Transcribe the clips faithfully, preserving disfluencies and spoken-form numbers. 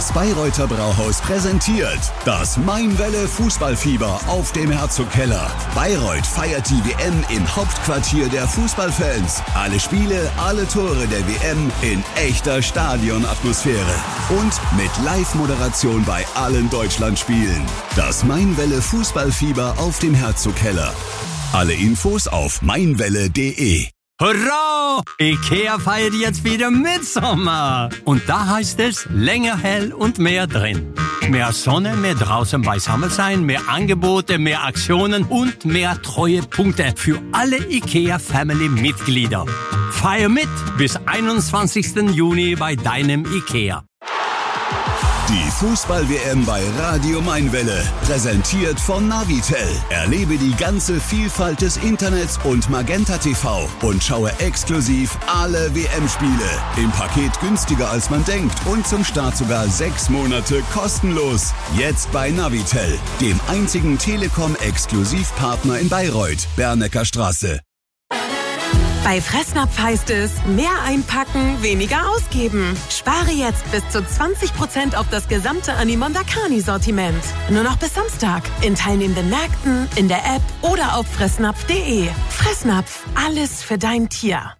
Das Bayreuther Brauhaus präsentiert das Mainwelle Fußballfieber auf dem Herzogkeller. Bayreuth feiert die W M im Hauptquartier der Fußballfans. Alle Spiele, alle Tore der W M in echter Stadionatmosphäre. Und mit Live-Moderation bei allen Deutschlandspielen. Das Mainwelle Fußballfieber auf dem Herzogkeller. Alle Infos auf mainwelle punkt de. Hurra! IKEA feiert jetzt wieder Mitsommer. Und da heißt es länger hell und mehr drin. Mehr Sonne, mehr draußen beisammen sein, mehr Angebote, mehr Aktionen und mehr Treuepunkte für alle IKEA-Family-Mitglieder. Feier mit bis einundzwanzigsten Juni bei deinem IKEA. Die Fußball-W M bei Radio Mainwelle, präsentiert von Navitel. Erlebe die ganze Vielfalt des Internets und Magenta T V und schaue exklusiv alle W M-Spiele. Im Paket günstiger als man denkt und zum Start sogar sechs Monate kostenlos. Jetzt bei Navitel, dem einzigen Telekom-Exklusivpartner in Bayreuth, Bernecker Straße. Bei Fressnapf heißt es, mehr einpacken, weniger ausgeben. Spare jetzt bis zu zwanzig Prozent auf das gesamte Animondakani-Sortiment. Nur noch bis Samstag. In teilnehmenden Märkten, in der App oder auf fressnapf punkt de. Fressnapf, alles für dein Tier.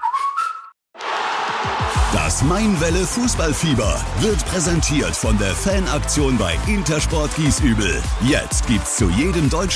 Das Mainwelle Fußballfieber wird präsentiert von der Fanaktion bei Intersport Giesübel. Jetzt gibt's zu jedem Deutschland